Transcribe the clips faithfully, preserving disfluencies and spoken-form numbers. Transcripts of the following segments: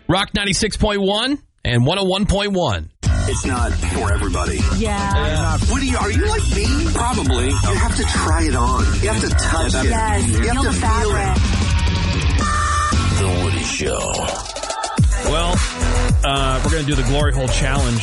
Rock ninety-six point one and one oh one point one. It's not for everybody. Yeah. Uh, what are you, are you like me? Probably. You have to try it on. You have to touch it. Yes. You have Feel to the feel fabric. it. The Woody Show. Well, uh, we're going to do the Glory Hole Challenge.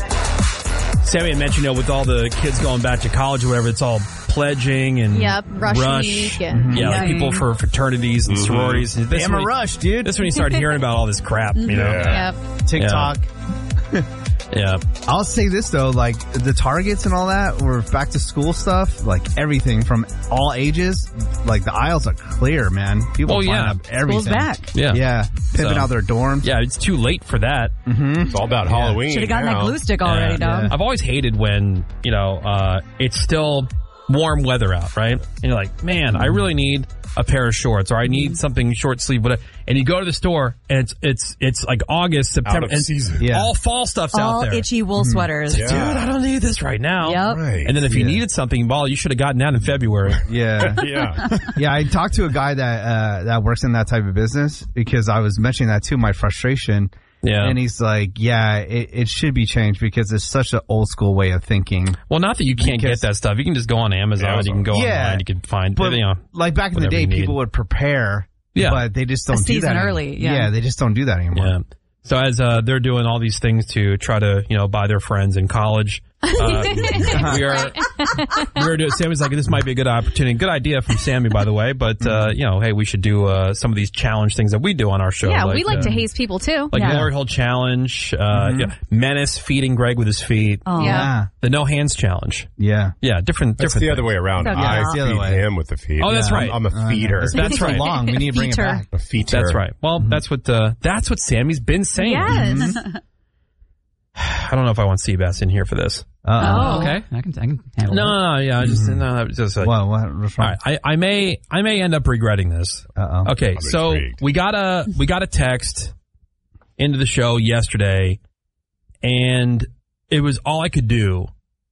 Sammy had mentioned, you know, with all the kids going back to college or whatever, it's all pledging and yep, rush, rush. week and yeah, like people for fraternities and mm-hmm. sororities. And Damn a rush, dude. That's when you start hearing about all this crap, you know? Yeah. Yep. TikTok. Yeah. Yeah. I'll say this though, like the Targets and all that, or back to school stuff, like everything from all ages, like the aisles are clear, man. People oh, find yeah. out everything. School's back. Yeah. Yeah. Pimping so, out their dorms. Yeah, it's too late for that. Mm-hmm. It's all about yeah. Halloween. Should have gotten now. that glue stick already, yeah. dog. I've always hated when, you know, uh, it's still warm weather out, right? And you're like, man, I really need a pair of shorts, or I need something short sleeve, whatever. And you go to the store, and it's it's it's like August, September, Out of season. and Yeah. all fall stuff's All out there. itchy wool Mm-hmm. sweaters. Dude, I don't need this right now. Yep. Right. And then if you Yeah. needed something, well, you should have gotten that in February. Yeah. Yeah. Yeah, I talked to a guy that uh, that works in that type of business because I was mentioning that too, my frustration. Yeah. And he's like, yeah, it, it should be changed because it's such an old school way of thinking. Well, not that you can't Because- get that stuff. You can just go on Amazon. Yeah, you can go Yeah. online. You can find, But you know. like back in the whatever day, you need. people would prepare, Yeah. but they just don't A do season that early, anymore. yeah. they just don't do that anymore. Yeah. So as uh, they're doing all these things to try to, you know, buy their friends in college, uh, we are, we're doing, Sammy's like, this might be a good opportunity. Good idea from Sammy, by the way. But, uh, you know, hey, we should do uh, some of these challenge things that we do on our show. Yeah, like, we like uh, to haze people too. Like Yeah. Glory Hole Challenge, uh, yeah, Menace feeding Greg with his feet, Oh. Yeah. the No Hands Challenge. Yeah. Yeah, different, That's different the other things. way around. So I it's the other feed way. him with the feet. Oh, that's I'm- right. I'm, a feeder. It's been That's so right. long. We need to bring it Feater. back. A feeder. That's right. Well, that's what uh, that's what Sammy's been saying. Yes. I don't know if I want Seabass in here for this. Uh-oh. Oh. Okay, I can, I can handle No, it. no, no, yeah, I just, no, no, just like, What, what, what's all wrong? right, I, I may, I may end up regretting this. Uh-oh. Okay, I'm so intrigued. we got a, we got a text into the show yesterday, and it was all I could do.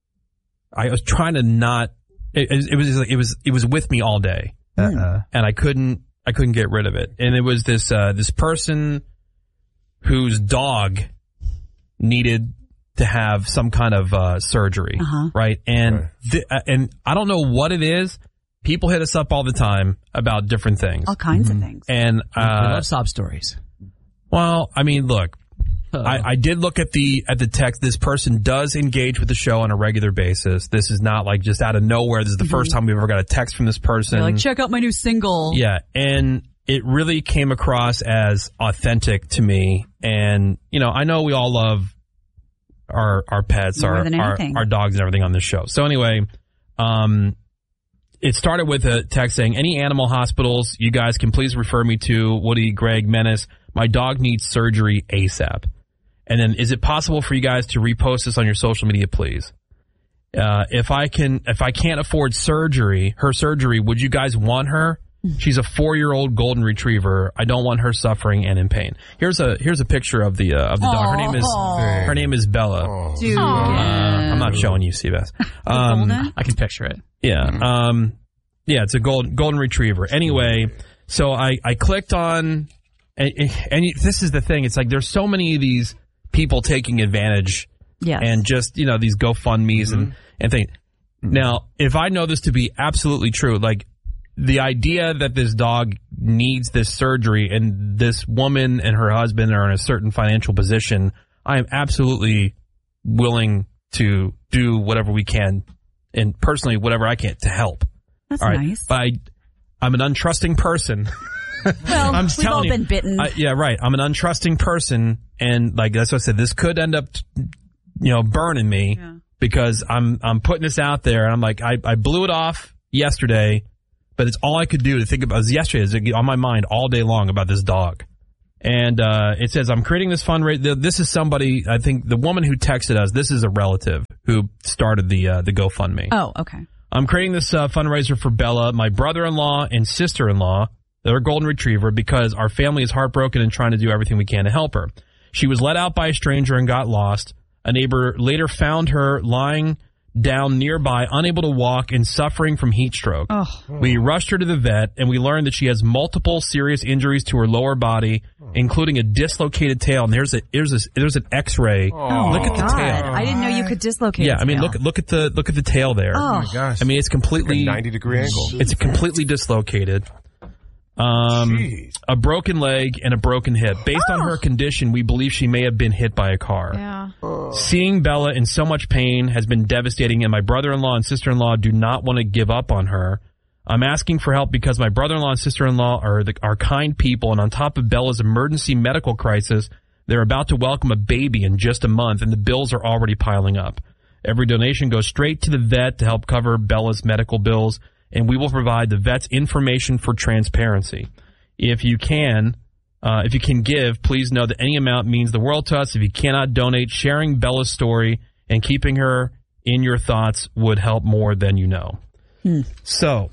I was trying to not. It, it was, it was, it was with me all day, Uh-uh. and I couldn't, I couldn't get rid of it. And it was this, uh, this person whose dog needed to have some kind of uh, surgery, Uh-huh. right? And Right. th- uh, and I don't know what it is. People hit us up all the time about different things, All kinds of things. and we uh, love sob stories. well, I mean, look, Uh, I, I did look at the at the text. This person does engage with the show on a regular basis. This is not like just out of nowhere. This is the first time we've ever got a text from this person. They're like, check out my new single. Yeah, and it really came across as authentic to me. And, you know, I know we all love our our pets, More our, than our anything. our dogs and everything on this show. So anyway, um, it started with a text saying, any animal hospitals you guys can please refer me to, Woody, Greg, Menace. My dog needs surgery ASAP. And then, is it possible for you guys to repost this on your social media, please? Uh, if I can, if I can't afford surgery, her surgery, would you guys want her? She's a four-year-old golden retriever. I don't want her suffering and in pain. Here's a here's a picture of the uh, of the dog. Her name is Aw. her name is Bella. Oh. Dude. Uh, I'm not showing you, Seabass. Um, Golden? I can picture it. yeah, um, yeah, it's a gold golden retriever. Anyway, so I I clicked on, and, and this is the thing. It's like there's so many of these people taking advantage. Yes. And just, you know, these GoFundMe's and, and things. Now, if I know this to be absolutely true, like the idea that this dog needs this surgery and this woman and her husband are in a certain financial position, I am absolutely willing to do whatever we can and personally whatever I can to help. That's All right. nice. But I, I'm an untrusting person. Well, I'm just we've all telling you. been bitten. I, yeah, right. I'm an untrusting person, and like that's what I said. This could end up, you know, burning me Yeah. because I'm I'm putting this out there, and I'm like, I, I blew it off yesterday, but it's all I could do to think about. It was yesterday, it's on my mind all day long about this dog, and uh, it says I'm creating this fundraiser. This is somebody. I think the woman who texted us. This is a relative who started the uh, the GoFundMe. oh, okay. I'm creating this uh, fundraiser for Bella, my brother-in-law and sister-in-law, their golden retriever, because our family is heartbroken and trying to do everything we can to help her. She was let out by a stranger and got lost. A neighbor later found her lying down nearby, unable to walk and suffering from heat stroke. Oh. We rushed her to the vet, and we learned that she has multiple serious injuries to her lower body including a dislocated tail. And there's a there's a there's an X-ray. Oh, look at the God. tail. I didn't know you could dislocate. Yeah, a I mean, tail. look look at the look at the tail there. Oh, Oh my gosh. I mean, it's completely Like a ninety degree angle. It's completely dislocated. Um, Jeez. a broken leg and a broken hip. Based on her condition, we believe she may have been hit by a car. Yeah. Seeing Bella in so much pain has been devastating, and my brother-in-law and sister-in-law do not want to give up on her. I'm asking for help because my brother-in-law and sister-in-law are the, are kind people, and on top of Bella's emergency medical crisis, they're about to welcome a baby in just a month, and the bills are already piling up. Every donation goes straight to the vet to help cover Bella's medical bills, and we will provide the vet's information for transparency. If you can, uh, if you can give, please know that any amount means the world to us. If you cannot donate, sharing Bella's story and keeping her in your thoughts would help more than you know. Hmm. So,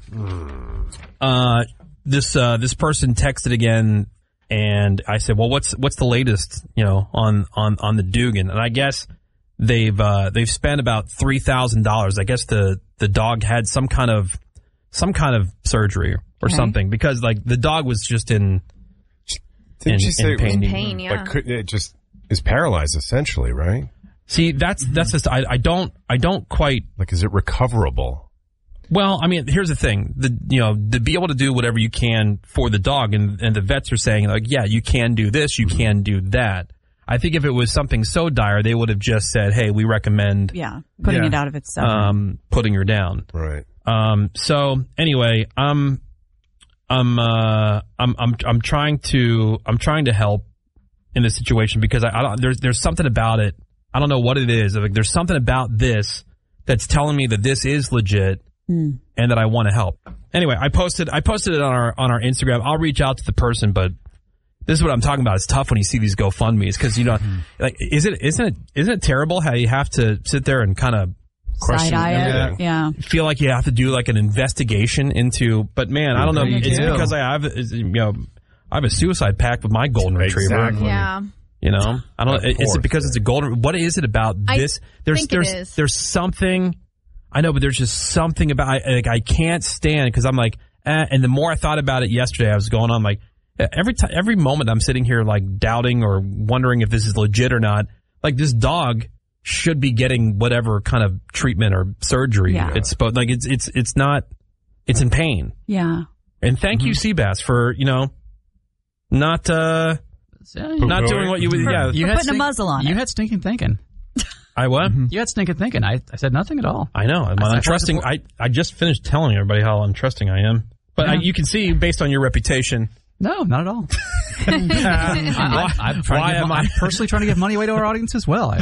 uh, this uh, this person texted again, and I said, "Well, what's what's the latest, you know, on on on the Dugan?" And I guess they've uh, they've spent about three thousand dollars. I guess the the dog had some kind of some kind of surgery or Okay. something, because like the dog was just in Didn't in, she say in it was- pain. In pain, yeah. Like, could, it just is paralyzed essentially, right? See, that's that's just I, I don't I don't quite. Like, is it recoverable? Well, I mean, here's the thing: the you know to be able to do whatever you can for the dog, and and the vets are saying like, yeah, you can do this, you can do that. I think if it was something so dire, they would have just said, hey, we recommend Yeah, putting Yeah. it out of itself. um, putting her down. Right. Um, so anyway, I'm, I'm, uh, I'm, I'm, I'm trying to, I'm trying to help in this situation because I, I don't, there's, there's something about it. I don't know what it is. Like, there's something about this that's telling me that this is legit Mm. and that I want to help. Anyway, I posted, I posted it on our, on our Instagram. I'll reach out to the person, but this is what I'm talking about. It's tough when you see these GoFundMe's because, you know, like, is it, isn't it, isn't it terrible how you have to sit there and kind of Side eye it. everything. Yeah. feel like you have to do like an investigation into, but man, I don't know. You It's do. because I have, is- you know, I have a suicide pact with my golden retriever. Exactly. Yeah. You know, I don't. Of Is course. it because it's a golden? What is it about I this? There's think it there's is. there's something. I know, but there's just something about I, like I can't stand because I'm like, eh, and the more I thought about it yesterday, I was going on like every time, every moment I'm sitting here like doubting or wondering if this is legit or not. Like this dog should be getting whatever kind of treatment or surgery Yeah. it's supposed. Like it's it's it's not. It's in pain. Yeah. And thank you, Seabass, for you know, not uh, Yeah, you, not doing what you would. Yeah, you For had putting a muzzle on You it. had stinking thinking. I what? You had stinking thinking. I, I said nothing at all. I know. I'm, I I'm said- trusting. I, I just finished telling everybody how untrusting I am. But I, Yeah. you can see, based on your reputation, No, not at all. I, I, I'm, trying Why to give, am I- I'm personally trying to give money away to our audience as well. I,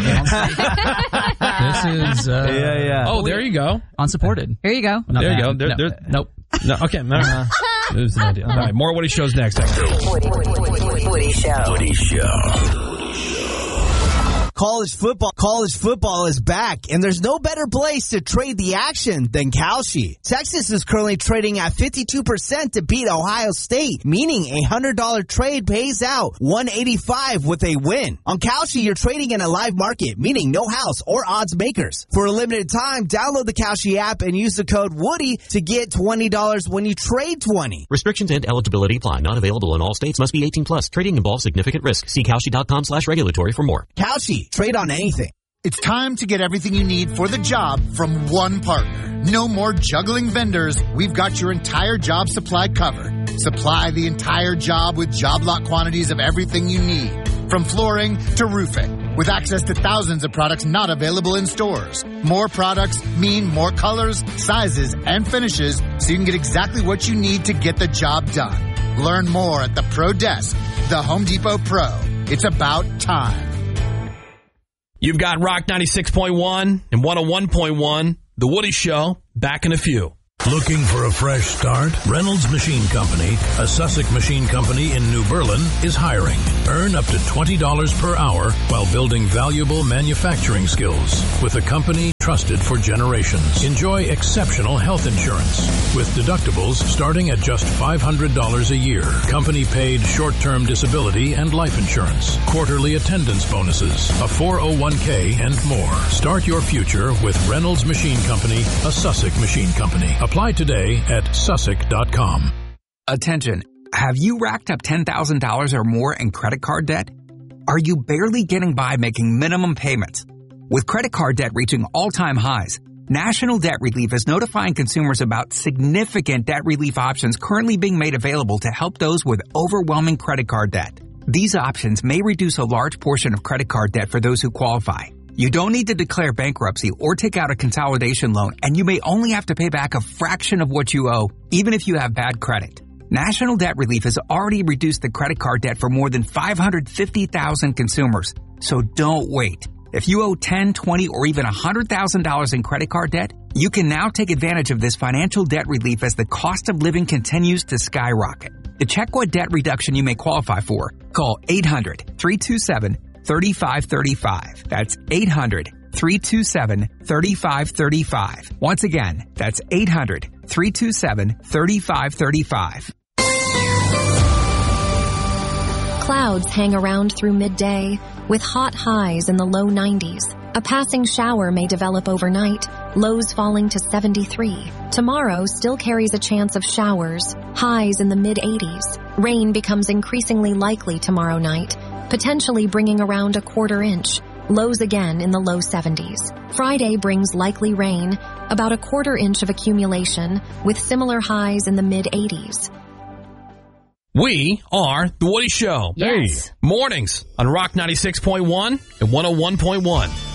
this is uh, Yeah, yeah. oh, there you go. unsupported. Here you go. Not There you bad. go. There- no, there- nope. No, okay, no, no. There's an idea. All right, more Woody shows next. Woody, Woody, Woody, Woody Show. Woody Show. College football, college football is back, and there's no better place to trade the action than Kalshi. Texas is currently trading at fifty-two percent to beat Ohio State, meaning a one hundred dollars trade pays out one eighty-five with a win. On Kalshi, you're trading in a live market, meaning no house or odds makers. For a limited time, download the Kalshi app and use the code Woody to get twenty dollars when you trade twenty. Restrictions and eligibility apply. Not available in all states. Must be eighteen plus. Trading involves significant risk. See Kalshi.com slash regulatory for more. Kalshi, trade on anything. It's time to get everything you need for the job from one partner. No more juggling vendors. We've got your entire job supply covered. Supply the entire job with job lot quantities of everything you need, from flooring to roofing, with access to thousands of products not available in stores. More products mean more colors, sizes, and finishes, so you can get exactly what you need to get the job done. Learn more at the Pro Desk, the Home Depot Pro. It's about time. You've got Rock ninety-six point one and one oh one point one, The Woody Show, back in a few. Looking for a fresh start? Reynolds Machine Company, a Sussex machine company in New Berlin, is hiring. Earn up to twenty dollars per hour while building valuable manufacturing skills with a company trusted for generations. Enjoy exceptional health insurance with deductibles starting at just five hundred dollars a year. Company paid short-term disability and life insurance, quarterly attendance bonuses, a four oh one k, and more. Start your future with Reynolds Machine Company, a Sussex machine company. Apply today at sussex dot com. Attention. Have you racked up ten thousand dollars or more in credit card debt? Are you barely getting by making minimum payments? With credit card debt reaching all-time highs, National Debt Relief is notifying consumers about significant debt relief options currently being made available to help those with overwhelming credit card debt. These options may reduce a large portion of credit card debt for those who qualify. You don't need to declare bankruptcy or take out a consolidation loan, and you may only have to pay back a fraction of what you owe, even if you have bad credit. National Debt Relief has already reduced the credit card debt for more than five hundred fifty thousand consumers, so don't wait. If you owe ten, twenty, or even one hundred thousand dollars in credit card debt, you can now take advantage of this financial debt relief as the cost of living continues to skyrocket. To check what debt reduction you may qualify for, call eight hundred, three two seven, three five three five. That's eight hundred, three two seven, three five three five. Once again, that's eight hundred, three two seven, three five three five. Clouds hang around through midday, with hot highs in the low nineties. A passing shower may develop overnight, lows falling to seventy-three. Tomorrow still carries a chance of showers, highs in the mid-eighties. Rain becomes increasingly likely tomorrow night, potentially bringing around a quarter inch. Lows again in the low seventies. Friday brings likely rain, about a quarter inch of accumulation, with similar highs in the mid-eighties. We are The Woody Show. Yes. Hey. Mornings on Rock ninety-six point one and one oh one point one.